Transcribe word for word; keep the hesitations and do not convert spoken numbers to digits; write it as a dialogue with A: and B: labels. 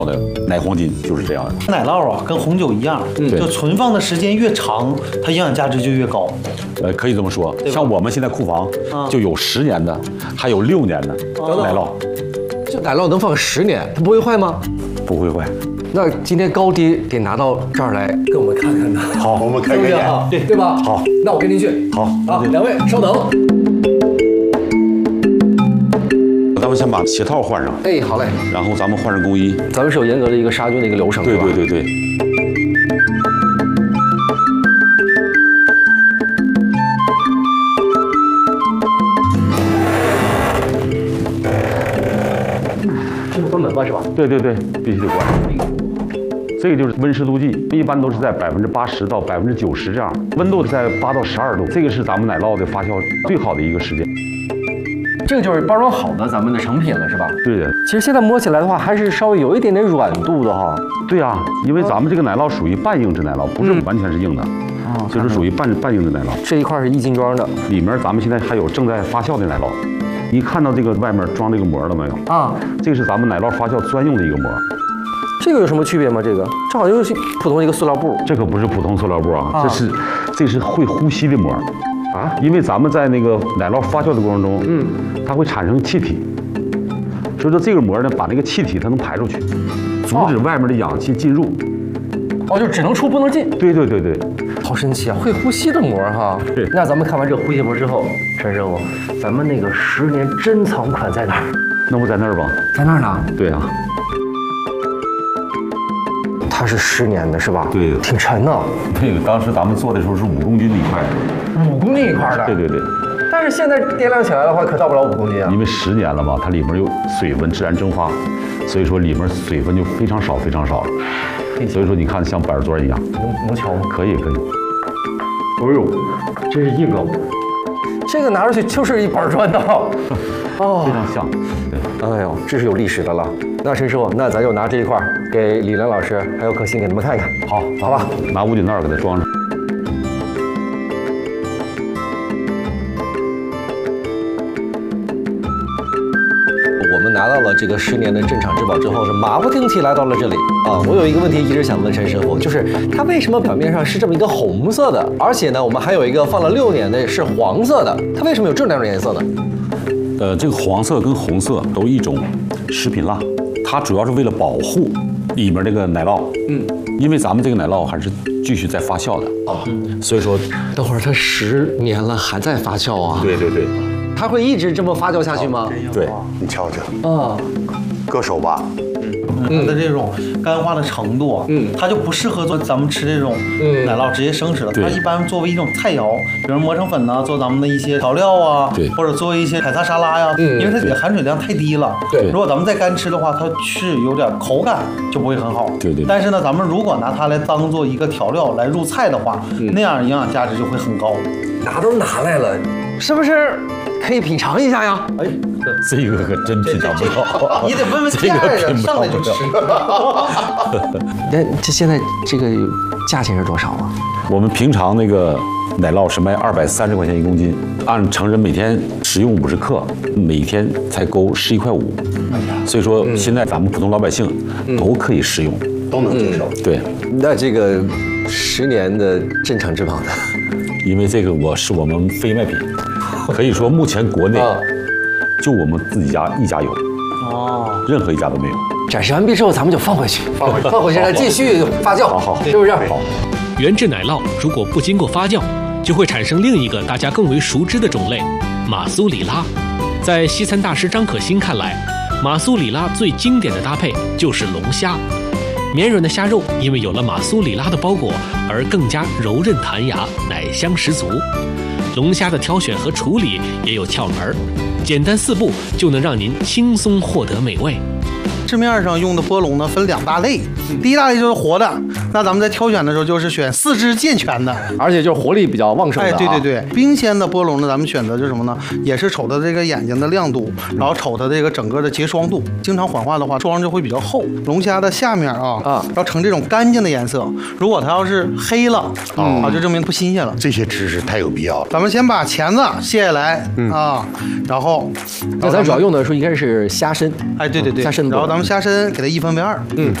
A: 的奶黄金就是这样的。
B: 奶酪啊，跟红酒一样，
A: 嗯、
B: 就存放的时间越长，它营养价值就越高。
A: 呃，可以这么说。像我们现在库房就有十年的，还有六年的奶酪。
C: 这奶酪能放十年，它不会坏吗？
A: 不会坏。
C: 那今天高低得拿到这儿来给我们看看呢。
A: 好，我们看看眼，
C: 对对吧？
A: 好，
C: 那我跟您去。
A: 好，
C: 好，两位稍等。
A: 咱们先把鞋套换上。
C: 哎，好嘞。
A: 然后咱们换上工衣。
C: 咱们是有严格的一个杀菌的一个流程，
A: 对对对对。
C: 这个关门吧是吧？
A: 对对对，必须得关。这个就是温湿度计，一般都是在百分之八十到百分之九十这样，温度在八到十二度，这个是咱们奶酪的发酵最好的一个时间。
C: 这个就是包装好的咱们的成品了，是吧？
A: 对的。
C: 其实现在摸起来的话，还是稍微有一点点软度的哈。
A: 对啊，因为咱们这个奶酪属于半硬质奶酪，不是完全是硬的，嗯、就是属于半半硬质奶酪。
C: 这一块是一斤装的，
A: 里面咱们现在还有正在发酵的奶酪。你看到这个外面装这个膜了没有？啊，这个是咱们奶酪发酵专用的一个膜。
C: 这个有什么区别吗？这个这好像就是普通的一个塑料布。
A: 这可不是普通塑料布啊，啊这是这是会呼吸的膜。啊，因为咱们在那个奶酪发酵的过程中，嗯，它会产生气体，所以说这个膜呢，把那个气体它能排出去，阻止外面的氧气进入。
C: 哦，就只能出不能进。
A: 对对对对，
C: 好神奇啊！会呼吸的膜哈。对。那咱们看完这个呼吸膜之后，陈师傅，咱们那个十年珍藏款在哪儿？
A: 那不在那儿吧？
C: 在那儿呢。
A: 对啊。
C: 它是十年的是吧？
A: 对，
C: 挺沉的。
A: 那个当时咱们做的时候是五公斤一块的。
C: 五公斤一块的。
A: 对对对。
C: 但是现在掂量起来的话，可到不了五公斤啊。
A: 因为十年了嘛，它里面有水分自然蒸发，所以说里面水分就非常少非常少了。所以说你看像板砖一样。
C: 能能敲吗？
A: 可以可以。
C: 哎呦，真是硬啊！这个拿出去就是一板砖的。
A: 哦，非常像。
C: 对。哎呦，这是有历史的了。那陈师傅，那咱就拿这一块给李兰老师还有可心给你们看一看。
A: 好，
C: 好吧，
A: 拿五锦袋给它装上。
C: 我们拿到了这个十年的镇厂之宝之后，是马不停蹄来到了这里啊。我有一个问题一直想问陈师傅，就是它为什么表面上是这么一个红色的，而且呢，我们还有一个放了六年的是黄色的，它为什么有这两种颜色呢？
A: 呃，这个黄色跟红色都一种食品蜡。它主要是为了保护里面这个奶酪，嗯，因为咱们这个奶酪还是继续在发酵的啊，所以说，
C: 等会儿它十年了还在发酵啊？
A: 对对对，
C: 它会一直这么发酵下去吗？
A: 对，
D: 你瞧瞧，
C: 啊，
D: 割手吧，
B: 它的这种干化的程度，嗯，它就不适合做咱们吃这种奶酪直接生吃的，它一般作为一种菜肴，比如磨成粉呐，做咱们的一些调料啊，
A: 对，
B: 或者做一些凯撒沙拉呀，因为它里的含水量太低了，
C: 对，
B: 如果咱们再干吃的话，它是有点口感就不会很好，
A: 对对。
B: 但是呢，咱们如果拿它来当做一个调料来入菜的话，那样营养价值就会很高。
C: 拿都拿来了，是不是可以品尝一下呀？哎，
A: 这个可真品尝不了，
B: 你得问问店人，上来就吃。
C: 那这现在这个价钱是多少啊？
A: 我们平常那个奶酪是卖二百三十块钱一公斤，按成人每天食用五十克，每天采购十一块五。所以说现在咱们普通老百姓都可以食用，
D: 都能接受。
A: 对，
C: 那这个十年的镇厂之宝的。
A: 因为这个我是我们非卖品，可以说目前国内就我们自己家一家有，哦，任何一家都没有。
C: 展示完毕之后，咱们就放回去，放回去，放回去，再继续发酵，
A: 好好，
C: 是不是？
A: 好。
E: 原制奶酪如果不经过发酵，就会产生另一个大家更为熟知的种类——马苏里拉。在西餐大师张可欣看来，马苏里拉最经典的搭配就是龙虾。绵软的虾肉因为有了马苏里拉的包裹而更加柔韧弹牙，奶香十足。龙虾的挑选和处理也有窍门，简单四步就能让您轻松获得美味。
B: 市面上用的波龙呢分两大类，第一大类就是活的，那咱们在挑选的时候就是选四肢健全的，
C: 而且就是活力比较旺盛的、啊。
B: 哎，对对对，冰鲜的波龙呢，咱们选择就是什么呢？也是瞅它这个眼睛的亮度，然后瞅它这个整个的结霜度，经常缓化的话，霜就会比较厚。龙虾的下面啊啊要呈这种干净的颜色，如果它要是黑了、嗯、啊，就证明不新鲜了。
D: 这些知识太有必要了。
B: 咱们先把钳子卸下来、嗯、啊，然后
C: 那咱主要用的时候应该是虾身，
B: 哎，对对对，
C: 虾身。
B: 然后咱们们虾参给它一分为二，
C: 嗯，